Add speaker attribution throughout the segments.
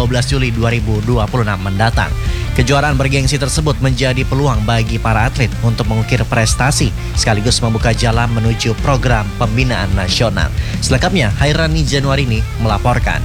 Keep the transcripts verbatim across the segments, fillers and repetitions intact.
Speaker 1: dua belas Juli dua ribu dua puluh enam mendatang. Kejuaraan bergengsi tersebut menjadi peluang bagi para atlet untuk mengukir prestasi sekaligus membuka jalan menuju program pembinaan nasional. Selengkapnya, Hairani Januarini melaporkan.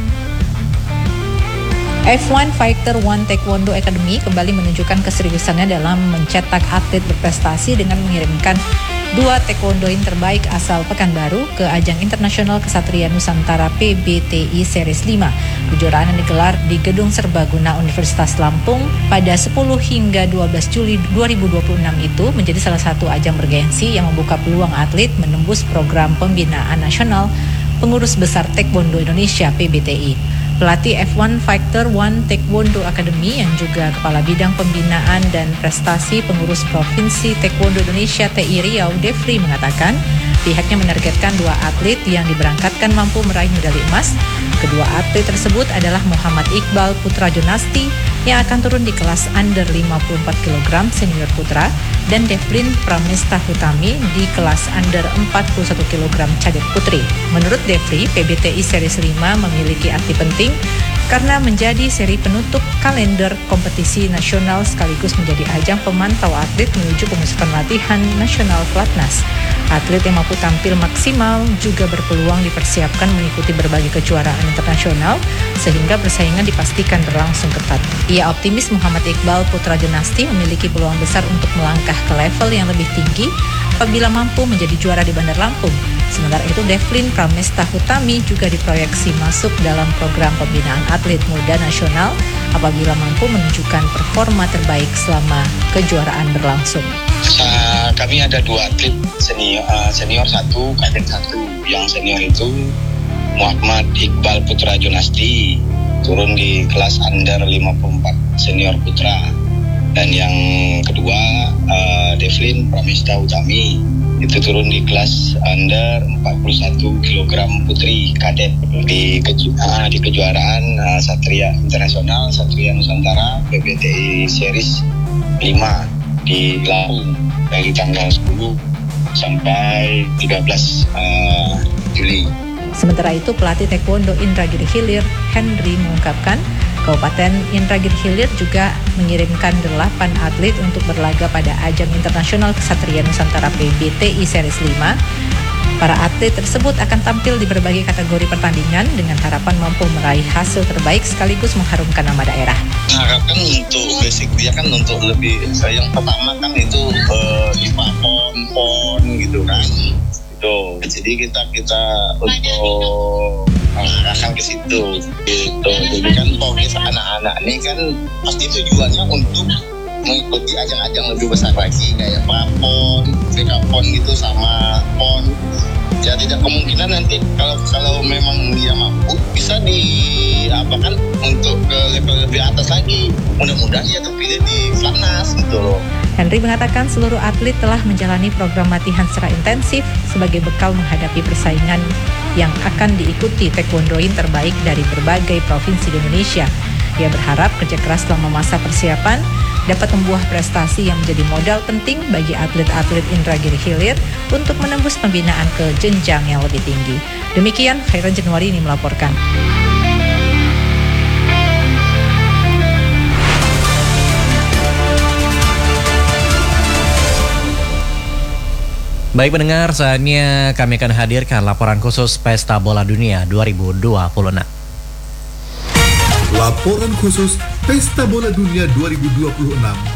Speaker 2: F satu Fighter One Taekwondo Academy kembali menunjukkan keseriusannya dalam mencetak atlet berprestasi dengan mengirimkan dua taekwondoin terbaik asal Pekanbaru ke ajang internasional Kesatria Nusantara P B T I Series lima. Kejuaraan yang digelar di Gedung Serbaguna Universitas Lampung pada sepuluh hingga dua belas Juli dua ribu dua puluh enam itu menjadi salah satu ajang bergengsi yang membuka peluang atlet menembus program pembinaan nasional Pengurus Besar Taekwondo Indonesia P B T I. Pelatih F satu Fighter One Taekwondo Academy yang juga Kepala Bidang Pembinaan dan Prestasi Pengurus Provinsi Taekwondo Indonesia T I Riau, Devri mengatakan pihaknya menargetkan dua atlet yang diberangkatkan mampu meraih medali emas. Kedua atlet tersebut adalah Muhammad Iqbal Putra Jonasti yang akan turun di kelas under lima puluh empat kilogram senior putra dan Devlin Pramesta Hutami di kelas under empat puluh satu kilogram cadet putri. Menurut Devri, P B T I Series lima memiliki arti penting karena menjadi seri penutup kalender kompetisi nasional sekaligus menjadi ajang pemantau atlet menuju pemusatan latihan nasional Platnas. Atlet yang mampu tampil maksimal juga berpeluang dipersiapkan mengikuti berbagai kejuaraan internasional sehingga persaingan dipastikan berlangsung ketat. Ia optimis Muhammad Iqbal Putra Jonasti memiliki peluang besar untuk melangkah ke level yang lebih tinggi apabila mampu menjadi juara di Bandar Lampung. Sementara itu, Devlin Pramesta Hutami juga diproyeksi masuk dalam program pembinaan atlet muda nasional apabila mampu menunjukkan performa terbaik selama kejuaraan berlangsung.
Speaker 3: Uh, kami ada dua atlet senior, uh, senior satu, kadet satu. Yang senior itu Muhammad Iqbal Putra Jonasti turun di kelas under lima puluh empat senior putra, dan yang kedua uh, Devlin Pramesta Hutami itu turun di kelas under empat puluh satu kilogram putri kadet di, keju, uh, di kejuaraan uh, Satria Internasional Satria Nusantara P B T I Series lima di Lampung dari tanggal sepuluh sampai tiga belas uh, Juli.
Speaker 2: Sementara itu, pelatih Taekwondo Indragiri Hilir, Henry, mengungkapkan Kabupaten Indragiri Hilir juga mengirimkan delapan atlet untuk berlaga pada ajang internasional Kesatria Nusantara P B T I Series lima. Para atlet tersebut akan tampil di berbagai kategori pertandingan dengan harapan mampu meraih hasil terbaik sekaligus mengharumkan nama daerah.
Speaker 3: Harapkan untuk basic dia kan untuk lebih, saya yang pertama kan itu uh, di pon pon gitu kan. Itu. Jadi kita kita untuk mengarahkan ke situ gitu. Jadi kan fokus anak-anak ini kan pasti tujuannya untuk mengikuti ajang-ajang lebih besar lagi kayak Prapon, Dekapon gitu sama Pon. Ya tidak kemungkinan nanti kalau kalau memang dia mampu bisa di apa kan untuk ke level lebih atas lagi. Mudah-mudahan dia terpilih di Platnas gitu loh.
Speaker 2: Henry mengatakan seluruh atlet telah menjalani program latihan secara intensif sebagai bekal menghadapi persaingan yang akan diikuti taekwondoin terbaik dari berbagai provinsi di Indonesia. Ia berharap kerja keras selama masa persiapan dapat membuah prestasi yang menjadi modal penting bagi atlet-atlet Indragiri Hilir untuk menembus pembinaan ke jenjang yang lebih tinggi. Demikian, Hairani Januarini melaporkan.
Speaker 1: Baik pendengar, saatnya kami akan hadirkan laporan khusus Pesta Bola Dunia dua ribu dua puluh enam.
Speaker 4: Laporan khusus Pesta Bola Dunia dua ribu dua puluh enam